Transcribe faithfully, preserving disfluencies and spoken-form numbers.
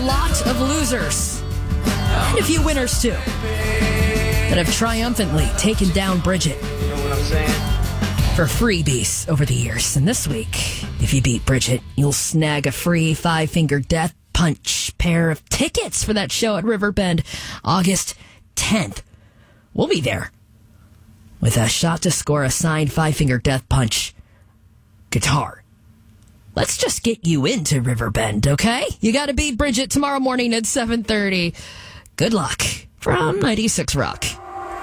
lot of losers. And a few winners, too, that have triumphantly taken down Bridget for freebies over the years. And this week, if you beat Bridget, you'll snag a free five-finger death punch pair of tickets for that show at Riverbend, August tenth. We'll be there with a shot to score a signed five-finger death punch guitar. Let's just get you into Riverbend, okay? You got to beat Bridget tomorrow morning at seven thirty. Good luck from ninety-six Rock.